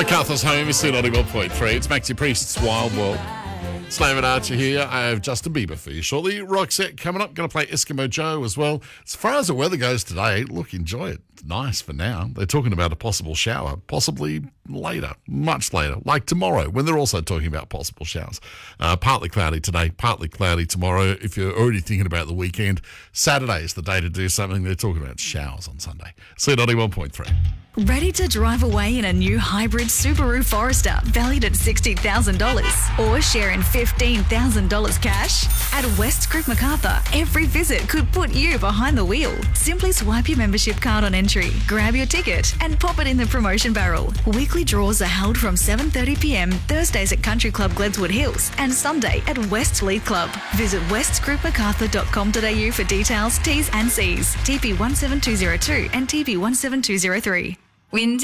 MacArthur's Home is still on 1.3. It's Maxi Priest's Wild World. Slav and Archer here. I have Justin Bieber for you shortly. Roxette coming up. Going to play Eskimo Joe as well. As far as the weather goes today, look, enjoy it. It's nice for now. They're talking about a possible shower, possibly later, much later, like tomorrow, when they're also talking about possible showers. Partly cloudy today, partly cloudy tomorrow. If you're already thinking about the weekend, Saturday is the day to do something. They're talking about showers on Sunday. C.Dotty 1.3. Ready to drive away in a new hybrid Subaru Forester valued at $60,000 or share in $15,000 cash? At West Creek MacArthur, every visit could put you behind the wheel. Simply swipe your membership card on entry, grab your ticket and pop it in the promotion barrel. Weekly draws are held from 7:30pm Thursdays at Country Club Gledswood Hills and Sunday at West Leith Club. Visit westcreekmacarthur.com.au for details, T's and C's. TP 17202 and TP 17203. Win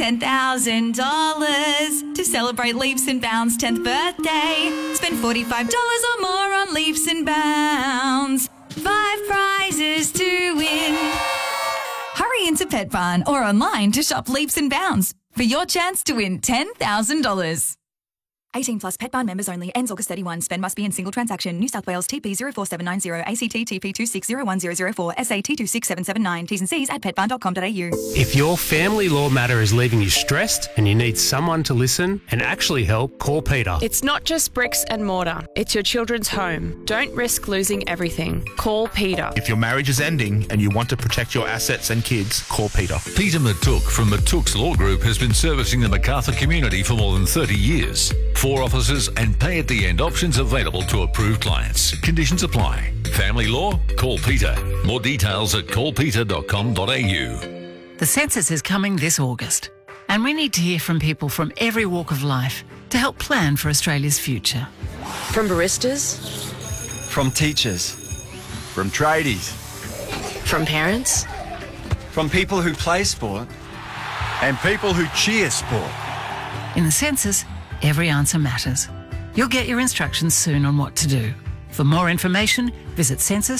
$10,000 to celebrate Leaps and Bounds' 10th birthday. Spend $45 or more on Leaps and Bounds. 5 prizes to win. Hurry into Pet Barn or online to shop Leaps and Bounds for your chance to win $10,000. 18 plus Pet Barn members only. Ends August 31. Spend must be in single transaction. New South Wales TP 04790. ACT TP 2601004. SAT 26779. T's and C's at petbarn.com.au. If your family law matter is leaving you stressed and you need someone to listen and actually help, call Peter. It's not just bricks and mortar. It's your children's home. Don't risk losing everything. Call Peter. If your marriage is ending and you want to protect your assets and kids, call Peter. Peter Matuk from Matuk's Law Group has been servicing the MacArthur community for more than 30 years. 4 offices and pay-at-the-end options available to approved clients. Conditions apply. Family law? Call Peter. More details at callpeter.com.au. The census is coming this August, and we need to hear from people from every walk of life to help plan for Australia's future. From baristas, from teachers, from tradies, from parents, from people who play sport, and people who cheer sport. In the census, every answer matters. You'll get your instructions soon on what to do. For more information, visit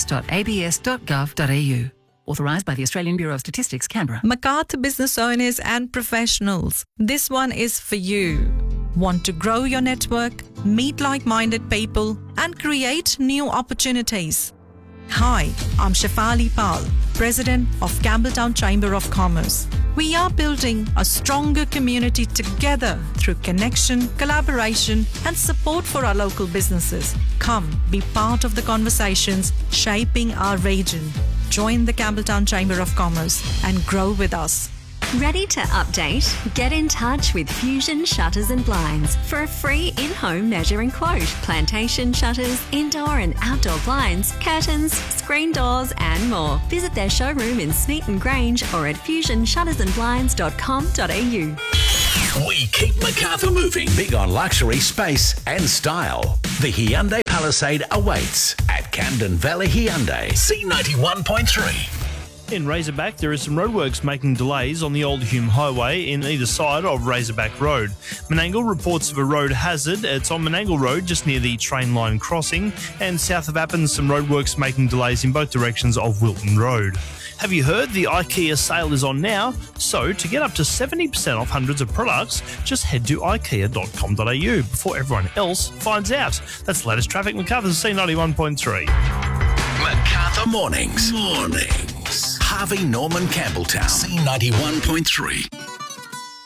census.abs.gov.au. Authorised by the Australian Bureau of Statistics, Canberra. MacArthur business owners and professionals, this one is for you. Want to grow your network, meet like-minded people, and create new opportunities? Hi, I'm Shefali Pal, President of Campbelltown Chamber of Commerce. We are building a stronger community together through connection, collaboration, and support for our local businesses. Come, be part of the conversations shaping our region. Join the Campbelltown Chamber of Commerce and grow with us. Ready to update? Get in touch with Fusion Shutters and Blinds for a free in-home measuring quote. Plantation shutters, indoor and outdoor blinds, curtains, screen doors and more. Visit their showroom in Smeaton Grange or at fusionshuttersandblinds.com.au. We keep MacArthur moving. Big on luxury, space and style. The Hyundai Palisade awaits at Camden Valley Hyundai. C91.3. In Razorback, there is some roadworks making delays on the Old Hume Highway in either side of Razorback Road. Menangle reports of a road hazard. It's on Menangle Road, just near the train line crossing. And south of Appin, some roadworks making delays in both directions of Wilton Road. Have you heard? The IKEA sale is on now. So, to get up to 70% off hundreds of products, just head to ikea.com.au before everyone else finds out. That's the latest traffic. MacArthur's C91.3. MacArthur Mornings. Harvey Norman Campbelltown. C91.3.